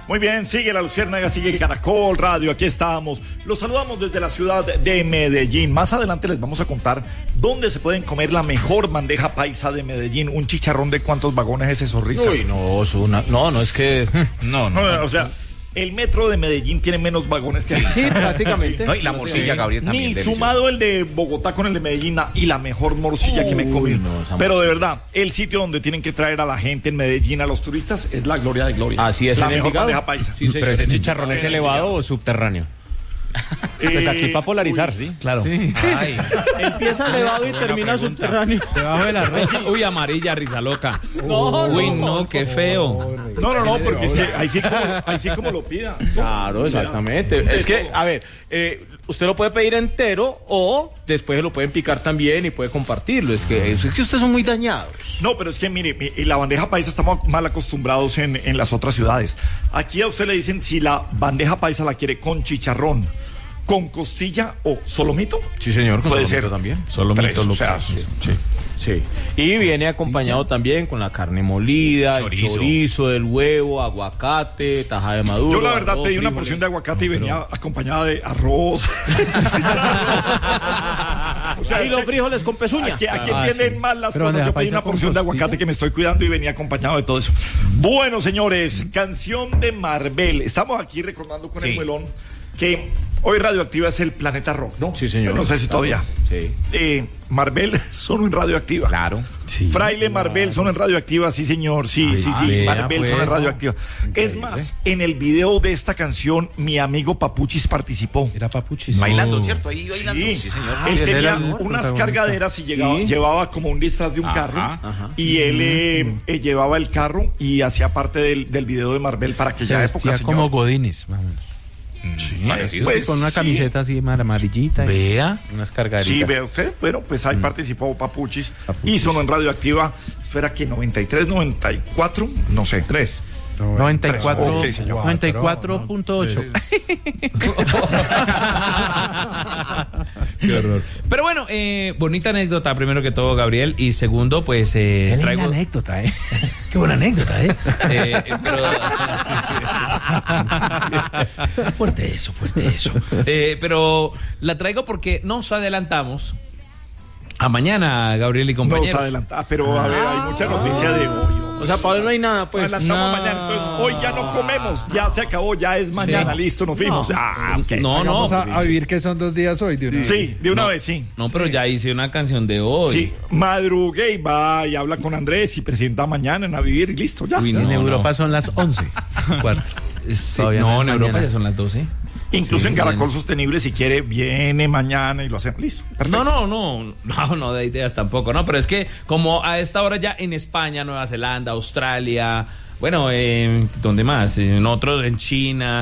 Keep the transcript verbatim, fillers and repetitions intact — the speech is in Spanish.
Muy bien, sigue La Luciérnaga, sigue Caracol Radio, aquí estamos. Los saludamos desde la ciudad de Medellín. Más adelante les vamos a contar dónde se pueden comer la mejor bandeja paisa de Medellín. Un chicharrón de cuántos vagones es eso, Risa. Uy, no, es una, no, no, es que... No, no, no, o sea... El metro de Medellín tiene menos vagones que... Sí, sí, prácticamente. No, y la morcilla, Gabriel, también. Ni delicioso. sumado el de Bogotá con el de Medellín y la mejor morcilla Uy, que me he comido. No, pero de verdad, el sitio donde tienen que traer a la gente en Medellín, a los turistas, es la Gloria de Gloria. Así es. La mejor bandeja paisa. Sí, pero ese chicharrón es elevado o subterráneo. Pues aquí para polarizar, uy, sí, claro. Sí. Ay. Empieza elevado y termina subterráneo. Debajo de la red. Uy, amarilla, risa loca. No, Uy, no, no, qué feo. No, no, no, porque sí, ahí, sí como, ahí sí como lo pida. Claro, exactamente. Es que, a ver, eh, usted lo puede pedir entero o después lo pueden picar también y puede compartirlo. Es que, es que ustedes son muy dañados. No, pero es que, mire, la bandeja paisa estamos mal acostumbrados en, en las otras ciudades. Aquí a usted le dicen si la bandeja paisa la quiere con chicharrón, con costilla o solomito. Sí, señor, con puede solomito ser también. Solomito, Tres, o sea, sí, sí, sí. Y viene acompañado también con la carne molida, chorizo, el chorizo del huevo, aguacate, taja de maduro. Yo la verdad arroz, pedí una frijoles. porción de aguacate y no, venía pero... acompañada de arroz. O sea, y los frijoles con pezuña. Aquí, aquí ah, entienden sí. mal las Pero cosas. Yo pedí una con porción de costilla. aguacate que me estoy cuidando y venía acompañado de todo eso. Bueno, señores, canción de Marvel. Estamos aquí recordando con Sí. el muelón que hoy Radioactiva es el Planeta Rock, ¿no? Sí, señor. Yo no sé si todavía. Sí. Eh, Marvel son en Radioactiva. Claro. Sí, Fraile claro. Marvel son en Radioactiva, sí señor, sí, Ay, sí, sí, vea, Marvel pues. son en Radioactiva. Increíble. Es más, en el video de esta canción, mi amigo Papuchis participó. Era Papuchis. Bailando, Oh. ¿cierto? Ahí bailando. Sí, Sí, señor. él él tenía era el unas protagonista. cargaderas y llegaba, Sí. llevaba como un disfraz de un Ajá, carro ajá. y él eh, eh, llevaba el carro y hacía parte del, del video de Marvel para Se aquella vestía época, como señor. Godínez, más o menos. Parecido. Pues, con una sí. camiseta así más amarillita. y Vea. Unas cargaditas. Sí, ve usted, bueno, pues ahí participó Papuchis, Papuchis. y sonó en Radioactiva. ¿Eso era que noventa y tres, noventa y cuatro? No sé. Tres. noventa y cuatro, Ok, señor. noventa y cuatro punto ocho. Qué horror. Pero bueno, eh, bonita anécdota, primero que todo, Gabriel. Y segundo, pues eh, Qué traigo. linda anécdota, ¿eh? Qué buena anécdota, ¿eh? eh, eh, pero- Fuerte eso, fuerte eso. Eh, pero la traigo porque nos adelantamos a mañana, Gabriel y Nos compañeros. adelanta, pero a ver, hay mucha noticia de hoy. O sea, para hoy no hay nada, pues. Adelantamos No. mañana, entonces hoy ya no comemos, ya se acabó, ya es mañana, listo, nos fuimos. Ah, ok. No, no. Vamos a, a vivir que son dos días hoy de una vez. Sí, de una vez, sí. No, pero ya hice una canción de hoy. Sí, madrugué y va y habla con Andrés y presenta mañana en A Vivir y listo, ya. Uy, En no, Europa no. son las once. Cuarto. Sí, Todavía no, no en es Europa mañana. ya son las doce. Incluso Sí, en Caracol bien. Sostenible, si quiere, viene mañana y lo hacemos. Listo, perfecto. No, no, no, no, no de ideas tampoco, no, pero es que como a esta hora ya en España, Nueva Zelanda, Australia, bueno, eh, ¿dónde más? En otros, en China,